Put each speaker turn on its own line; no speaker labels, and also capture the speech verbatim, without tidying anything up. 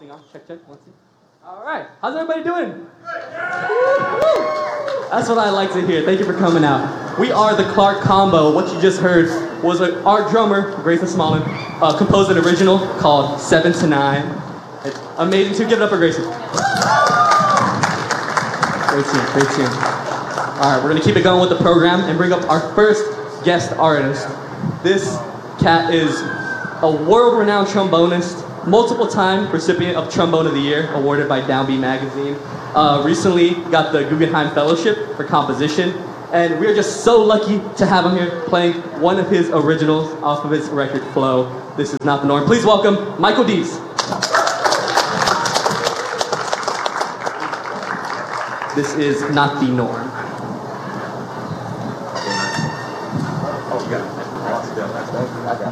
Working on. Check, check. One, two. All right. How's everybody doing? That's what I like to hear. Thank you for coming out. We are the Clark Combo. What you just heard was an art drummer, Grayson Smallin, uh, composed an original called Seven to Nine. It's amazing too. Give it up for Grayson. Great tune, great tune. All right, we're gonna keep it going with the program and bring up our first guest artist. This cat is a world-renowned trombonist, multiple-time recipient of Trombone of the Year, awarded by Downbeat Magazine. Uh, recently got the Guggenheim Fellowship for composition, and we're just so lucky to have him here playing one of his originals off of his record, Flow. This is Not the Norm. Please welcome Michael Dees. This is Not the Norm. Oh, you got it.